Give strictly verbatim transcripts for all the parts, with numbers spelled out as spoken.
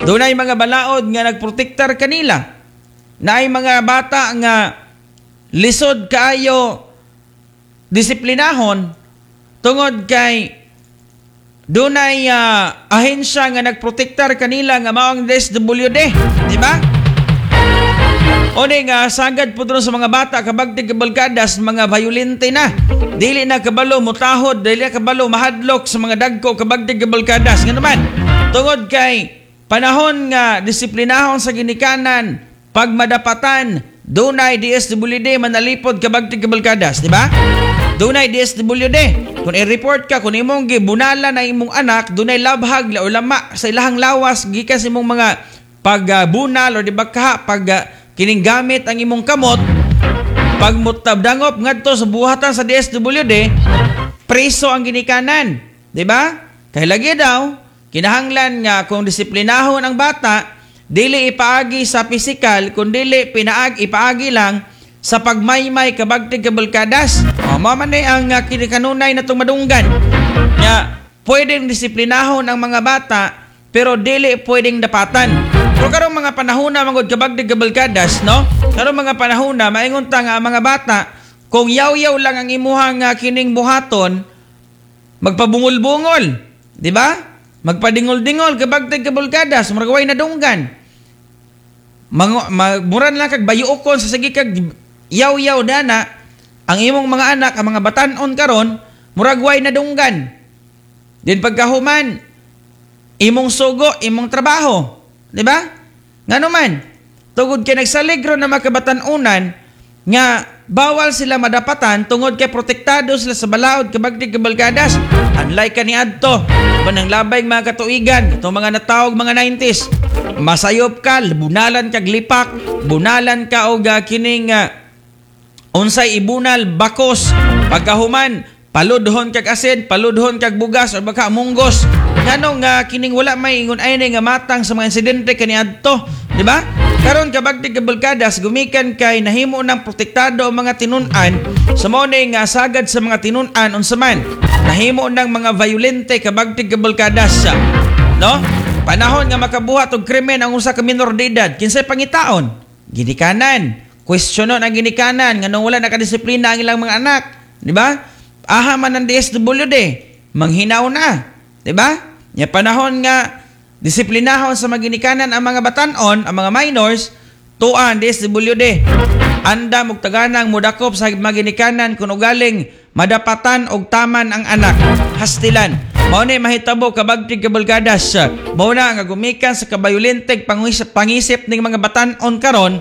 Dunay mga balaod nga nagprotektar kanila. Naay mga bata nga lisod kaayo disiplinahon tungod kay dunay uh, ahensya nga nagprotektar kanila nga mao ang D S W D, di ba? Oni nga sagad po doon sa mga bata kabagtig kabalkadas mga violente na. Dili na kabalo mutahod, dili na kabalo mahadlok sa mga dagko kabagtig kabalkadas. Nga naman, tungod kay panahon nga disiplinahon sa ginikanan, pag madapatan, dunay D S W D manalipod kabagtig kabalkadas, di ba? Dunay D S W D. Kung i-report ka, kung imong gibunala na imong anak, dunay labhag o lama sa ilahang lawas gikan sa imong mga pagbunal uh, o di ba ka pag uh, kining gamit ang imong kamot, pag mutabdangop ngadto sa buhatan sa D S W D, preso ang ginikanan, di ba? Kay lagi daw kinahanglan nga kung disiplinahon ang bata, dili ipaagi sa pisikal, kundi dili pinaag ipaagi lang sa pagmaymay kabagtig kabalkadas. O mao man ang uh, kinikanunay natong madunggan. Nga pwedeng disiplinahon ang mga bata pero dili pwedeng dapatan. Pero karong mga panahon na mangod kabagdig kabalkadas, no? Karong mga panahon na maingon ta nga mga bata kung yaw-yaw lang ang imuhang uh, kining buhaton, magpabungol-bungol, di ba? Magpadingol-dingol kabagtig kabalkadas, murag way na dunggan. Magmuran lang kag bayuokon sa sige kag yaw-yaw dana ang imong mga anak, ang mga batan-on karon, murag way na dunggan. Din pagkahuman, imong sugo, imong trabaho, di ba? Ngano man, tungod kay nagsaligro na makabatan-unan nga bawal sila madapatan tungod kay protektado sila sa balaod kabagtig kabalkadas. Unlike kaniadto, banang labay mga katuigan, itong mga natawag mga nineties, masayop ka, bunalan kag lipak, bunalan ka og uh, kining uh, unsay ibunal bakos, pagkahuman paludhon kag asin, paludhon kag bugas o baka munggos. Ngano nga kining wala may ingon ay nga matang sa mga insidente kaniadto, di ba? Karon kabagtig kabalkadas gumikan kay nahimo ng protektado ang mga tinun-an sa mo nga sagad sa mga tinun-an unsa man nahimo ng mga violente kabagtig kabalkadas, no? Panahon nga makabuhat og krimen ang usa ka minor de edad, kinsay pangitaon? Ginikanan. Questionon ang ginikanan nga nung wala nakadisiplina ang ilang mga anak, di ba? Aha man ang D S W D, manghinaw na, di ba? Nya panahon nga disiplinahon sa mga ginikanan ang mga batan-on, ang mga minors, tuan D S W D. Anda mog taganang mudakop sa mga ginikanan kun ugaling madapatan og taman ang anak, hastilan. Mao ni mahitabo kabagtig kabalkadas. Mao na nga gumikan sa kabayolenteng pangisip, pangisip ning mga batan-on karon,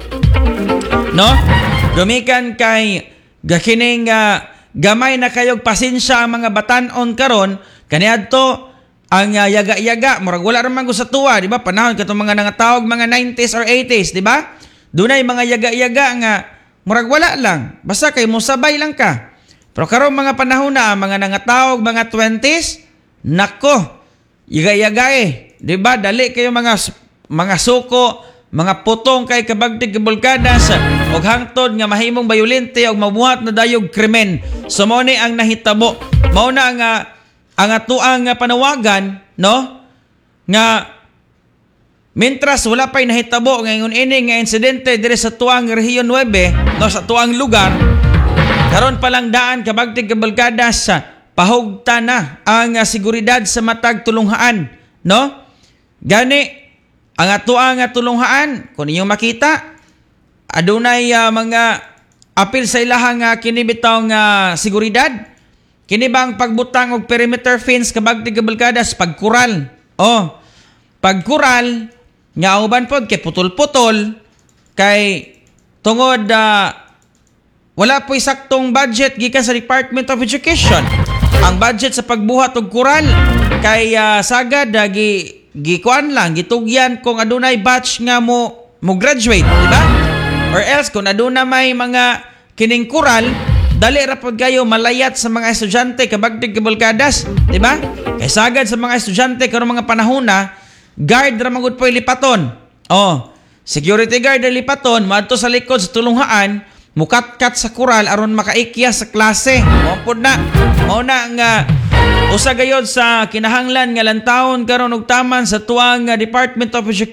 no? Gumikan kay gakining uh, gamay na kayog pasensya ang mga batan-on karon kaniadto ang uh, yaga-yaga murag wala ra man sa tuwa, di ba? Panahon katong mga nangatawag mga nineties or eighties, di ba? Dunay mga yaga-yaga nga murag wala lang, basta kay mosabay lang ka. Pero karon mga panahon na mga nangatawag mga twenties, nako, yaga-yaga eh, di ba? Dali kayo mga mga suko, mga putong kay kabagtig kabalkadas og hangtod nga mahimong bayolente og mabuhat na dayog krimen. So mao ni ang nahitabo. Mao na nga ang atuang panawagan, no? Nga Mintras wala pa'y nahitabo ngayon ini nga insidente dire sa tuang Rehiyon nine, no, sa tuang lugar, karon pa lang daan kabagtig kabalkadas sa pahugta na ang uh, seguridad sa matag tulunghaan, no? Gani ang atuang tulunghaan kung inyong makita adunay uh, mga apil sa ilahang uh, kini bitaw nga uh, seguridad, kini bang pagbutang og perimeter fence kabagtig kabalkadas pagkural. Oh, pagkural nga uban pod kay putol-putol kay tungod uh, wala po'y saktong budget gikan sa Department of Education. Ang budget sa pagbuhat og kural kay uh, sagad uh, gi gikuan lang gitugyan kung adunay batch nga mo mo graduate, di ba? Or else kung aduna may mga kining kural, dali ra pod kayo malayat sa mga estudyante kabagtig kabalkadas, di ba? Kay sagad sa mga estudyante karon mga panahon na guard ra magud po'y lipaton. Oh, security guard na lipaton madto sa likod sa tulunghaan, mukat-kat sa kural aron makaikya sa klase. Mao pod na. Mao na nga usa gayod sa kinahanglan nga lantawon karon og taman sa tuang uh, Department of Education